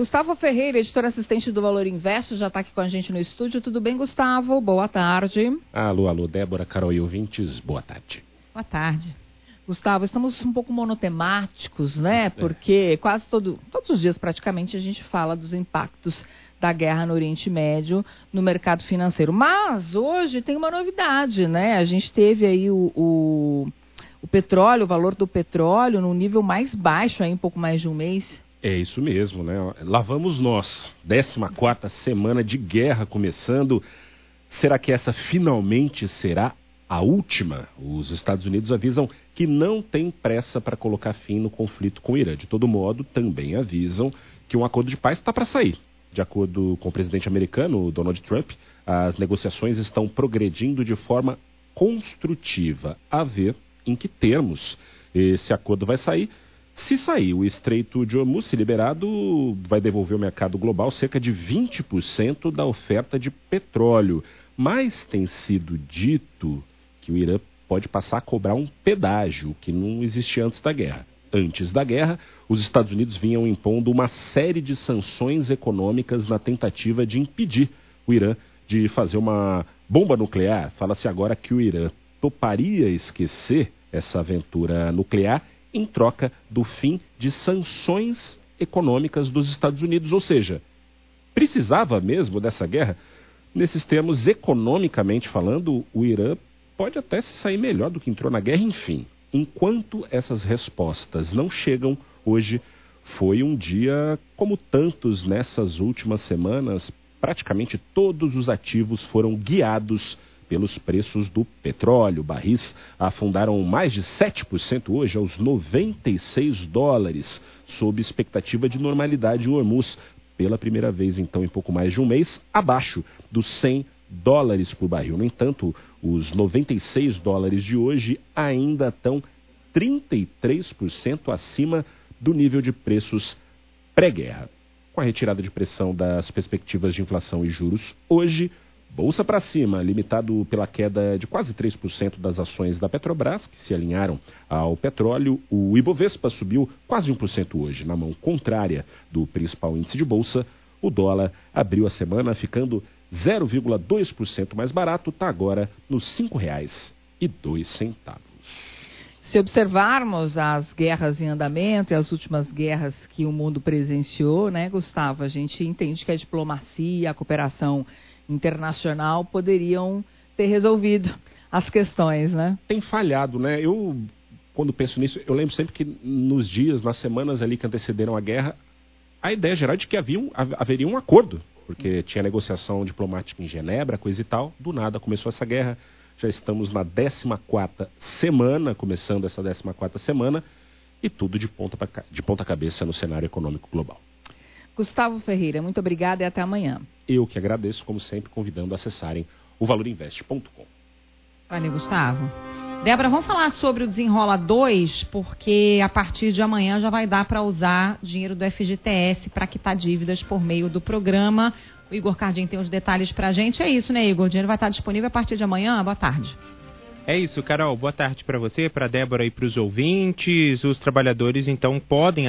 Gustavo Ferreira, editor assistente do Valor Invest, já está aqui com a gente no estúdio. Tudo bem, Gustavo? Boa tarde. Alô, Débora, Carol e ouvintes, boa tarde. Boa tarde. Gustavo, estamos um pouco monotemáticos, né? Porque quase todos os dias, praticamente, a gente fala dos impactos da guerra no Oriente Médio no mercado financeiro. Mas hoje tem uma novidade, né? A gente teve aí o petróleo, o valor do petróleo no nível mais baixo, aí um pouco mais de um mês. É isso mesmo, né? Lá vamos nós, 14ª semana de guerra começando. Será que essa finalmente será a última? Os Estados Unidos avisam que não tem pressa para colocar fim no conflito com o Irã. De todo modo, também avisam que um acordo de paz está para sair. De acordo com o presidente americano, Donald Trump, as negociações estão progredindo de forma construtiva. A ver em que termos esse acordo vai sair. Se sair, o Estreito de Hormuz, se liberado, vai devolver ao mercado global cerca de 20% da oferta de petróleo. Mas tem sido dito que o Irã pode passar a cobrar um pedágio, que não existia antes da guerra. Antes da guerra, os Estados Unidos vinham impondo uma série de sanções econômicas na tentativa de impedir o Irã de fazer uma bomba nuclear. Fala-se agora que o Irã toparia esquecer essa aventura nuclear em troca do fim de sanções econômicas dos Estados Unidos. Ou seja, precisava mesmo dessa guerra? Nesses termos, economicamente falando, o Irã pode até se sair melhor do que entrou na guerra. Enfim, enquanto essas respostas não chegam, hoje foi um dia como tantos nessas últimas semanas. Praticamente todos os ativos foram guiados pelos preços do petróleo. Barris afundaram mais de 7% hoje aos $96, sob expectativa de normalidade em Hormuz. Pela primeira vez, então, em pouco mais de um mês, abaixo dos $100 por barril. No entanto, os $96 de hoje ainda estão 33% acima do nível de preços pré-guerra. Com a retirada de pressão das perspectivas de inflação e juros, hoje, bolsa para cima, limitado pela queda de quase 3% das ações da Petrobras, que se alinharam ao petróleo. O Ibovespa subiu quase 1% hoje. Na mão contrária do principal índice de bolsa, o dólar abriu a semana ficando 0,2% mais barato, está agora nos R$ 5,02. Se observarmos as guerras em andamento e as últimas guerras que o mundo presenciou, né, Gustavo, a gente entende que a diplomacia, a cooperação internacional poderiam ter resolvido as questões, né? Tem falhado, né? Eu, quando penso nisso, eu lembro sempre que nos dias, nas semanas ali que antecederam a guerra, a ideia geral é de que haveria um acordo, porque tinha negociação diplomática em Genebra, coisa e tal. Do nada começou essa guerra, já estamos na 14ª semana, começando essa 14ª semana, e tudo de ponta cabeça no cenário econômico global. Gustavo Ferreira, muito obrigada e até amanhã. Eu que agradeço, como sempre, convidando a acessarem o valorinvest.com. Valeu, Gustavo. Débora, vamos falar sobre o Desenrola 2, porque a partir de amanhã já vai dar para usar dinheiro do FGTS para quitar dívidas por meio do programa. O Igor Cardim tem os detalhes para a gente. É isso, né, Igor? O dinheiro vai estar disponível a partir de amanhã. Boa tarde. É isso, Carol. Boa tarde para você, para a Débora e para os ouvintes. Os trabalhadores, então, podem